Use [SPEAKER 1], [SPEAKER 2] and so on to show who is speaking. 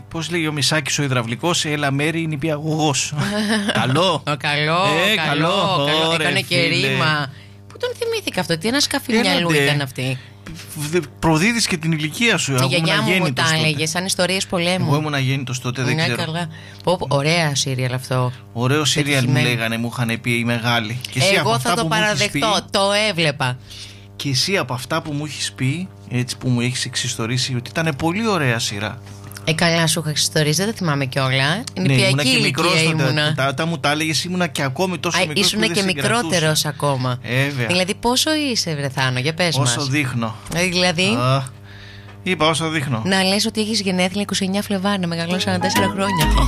[SPEAKER 1] Πώς λέγει ο Μισάκης ο υδραυλικός, έλα μέρη είναι νηπιαγωγός. Καλό.
[SPEAKER 2] Καλό.
[SPEAKER 1] Ωραία,
[SPEAKER 2] Έκανε και
[SPEAKER 1] φίλε.
[SPEAKER 2] ρήμα. Πού τον θυμήθηκα αυτό, τι ένα σκαφιμιαλού ήταν αυτή.
[SPEAKER 1] Προδίδεις και την ηλικία σου.
[SPEAKER 2] Η γιαγιά μου τα έλεγε, σαν ιστορίες πολέμου.
[SPEAKER 1] Εγώ ήμουν αγέννητος τότε, δεν ξέρω.
[SPEAKER 2] Καλά. Ωραία σύριαλ αυτό.
[SPEAKER 1] Ωραίο σύριαλ μου λέγανε, μου είχαν πει οι μεγάλοι. Και εσύ
[SPEAKER 2] εγώ θα το παραδεχτώ, το έβλεπα.
[SPEAKER 1] Και εσύ από αυτά που μου έχεις πει, έτσι που μου έχεις εξιστορήσει, ότι ήταν πολύ ωραία σειρά.
[SPEAKER 2] Καλά, σου είχα εξιστορήσει, δεν τα θυμάμαι κιόλα.
[SPEAKER 1] Ναι, ήμουνα και μικρός
[SPEAKER 2] ήμουνα.
[SPEAKER 1] Όταν μου τα έλεγες ήμουνα και ακόμη τόσο μικρός.
[SPEAKER 2] Ήσουνα και μικρότερος ακόμα.
[SPEAKER 1] Βέβαια.
[SPEAKER 2] Δηλαδή πόσο είσαι, Βρεθάνο, για πες μας.
[SPEAKER 1] Όσο δείχνω.
[SPEAKER 2] Δηλαδή.
[SPEAKER 1] Είπα όσο δείχνω.
[SPEAKER 2] Να λες ότι έχεις γενέθλια 29 Φλεβάρι, να μεγαλώσω 44 χρόνια.